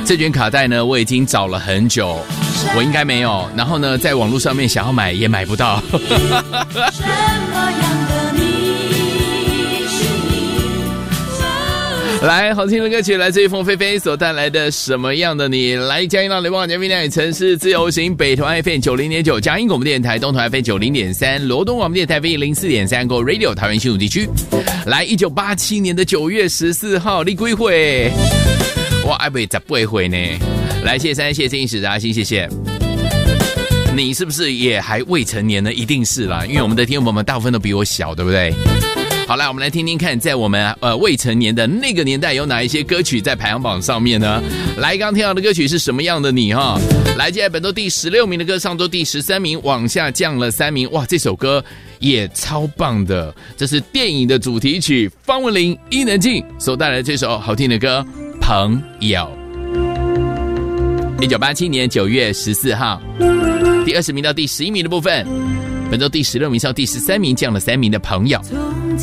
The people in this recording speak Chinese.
这卷卡带呢，我已经找了很久，我应该没有。然后呢，在网络上面想要买也买不到。什么样的你是你？来，好听的歌曲来自于凤飞飞所带来的《什么样的你》。来，嘉义到雷邦嘉宾亮城市自由行，北投 FM 90.9，嘉义广播电台，东投 FM 90.3，罗东广播电台 FM 04.3 Go Radio 台湾新竹地区。来，1987年的9月14号，你几岁？我爱不18岁呢。来，谢谢三，谢谢天使达心，谢谢。你是不是也还未成年呢？一定是啦，因为我们的听众朋友们大部分都比我小，对不对？好来，我们来听听看，在我们未成年的那个年代，有哪一些歌曲在排行榜上面呢？来，刚听到的歌曲是什么样的你哈？来，接下来本周第16名的歌，上周第13名，往下降了3名。哇，这首歌也超棒的，这是电影的主题曲，方文琳、伊能静所带来的这首好听的歌《朋友》。1987年9月14号，第20名到第11名的部分，本周第16名上第13名降了3名的朋友。